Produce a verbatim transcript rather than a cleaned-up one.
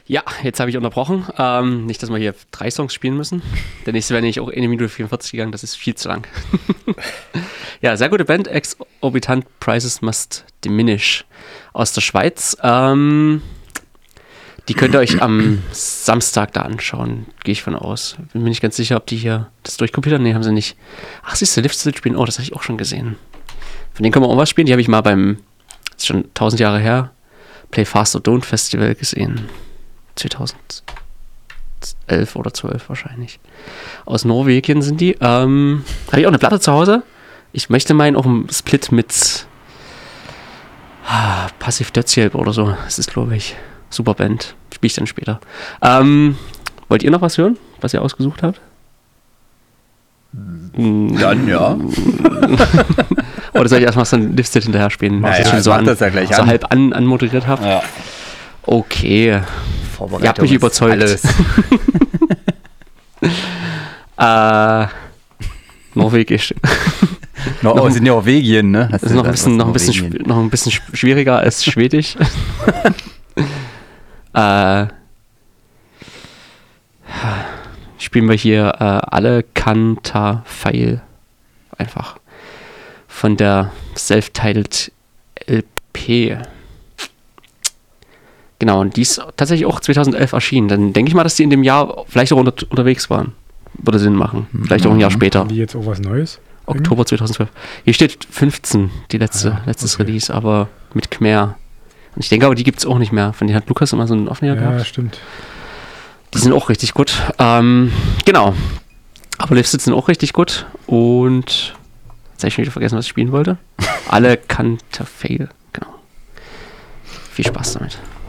Ja, jetzt habe ich unterbrochen. Ähm, nicht, dass wir hier drei Songs spielen müssen. Der nächste wäre nämlich auch eine Minute vierundvierzig gegangen, das ist viel zu lang. Ja, sehr gute Band, Exorbitant Prices Must Diminish aus der Schweiz. Ähm, die könnt ihr euch am Samstag da anschauen, gehe ich von aus. Bin mir nicht ganz sicher, ob die hier das durchkopiert haben. Nee, haben sie nicht. Ach, siehst du, Lift Still spielen. Oh, das habe ich auch schon gesehen. Von denen können wir auch was spielen. Die habe ich mal beim, das ist schon tausend Jahre her, Play Faster Don't Festival gesehen. zweitausendelf oder zwölf wahrscheinlich. Aus Norwegen sind die. Ähm, habe ich auch eine Platte zu Hause. Ich möchte meinen auch einen Split mit ah, Passiv Dödsjelp oder so. Das ist, glaube ich, super Band. Spiele ich dann später. Ähm, wollt ihr noch was hören, was ihr ausgesucht habt? Dann ja. Oder soll ich erstmal so ein Lift-Sit hinterher spielen? Naja, was ich schon so, an, das ja gleich so an. halb an, anmoderiert habe. Ja. Okay. Ihr habt mich ist überzeugt. alles. äh, Norwegisch. No, oh, sind Norwegien, ne? Hast Das ist du noch ein, gesagt, bisschen, was noch, ein bisschen, Norwegien? schw- noch ein bisschen schw- schwieriger als Schwedisch. äh, spielen wir hier äh, alle Kanta Pfeil. Einfach. Von der Self-Titled L P. Genau, und die ist tatsächlich auch zweitausendelf erschienen. Dann denke ich mal, dass die in dem Jahr vielleicht auch unter, unterwegs waren. Würde Sinn machen. Vielleicht auch ein Jahr später. Haben die jetzt auch was Neues? Oktober zweitausendzwölf. Hier steht fünfzehn, die letzte, Ah, letztes okay. Release, aber mit Khmer. Und ich denke aber, die gibt es auch nicht mehr. Von denen hat Lukas immer so einen Aufnäher Ja, gehabt. stimmt. Die sind auch richtig gut. Ähm, genau. Aber Lifts sind auch richtig gut. Und jetzt habe ich schon wieder vergessen, was ich spielen wollte. Alle Kanterfail. Genau. Viel Spaß damit.